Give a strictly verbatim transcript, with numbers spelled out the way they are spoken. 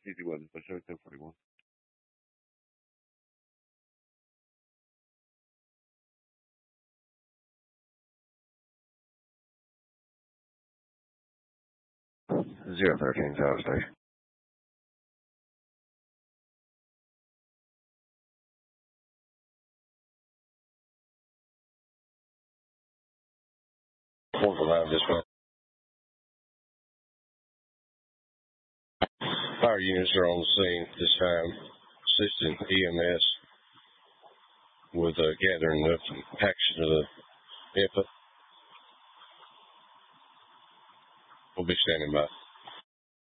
Easy one, but show ten forty-one. Zero thirteen, Tower Station. One for line, this one. Fire units are on the scene this time, assisting E M S with uh, gathering the package of the infant. We'll be standing by.